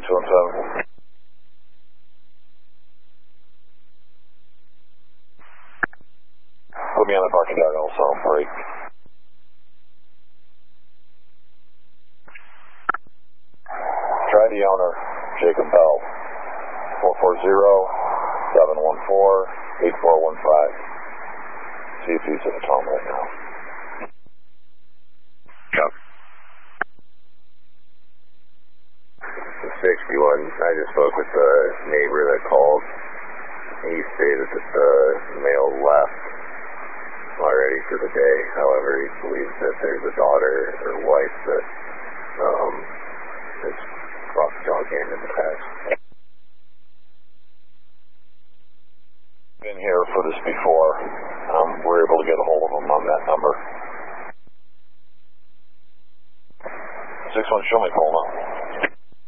217. Put me on the parking deck also, break. Try the owner, Jacob Bell, 440-714-8415. See if he's at the phone right now. Yep. The 61, I just spoke with the neighbor that called. He stated that the male left already for the day. However, he believes that there's a daughter or wife that has crossed the dog game in the past. Been here for this before. We're able to get a hold of him on that number. 61, show me phone now.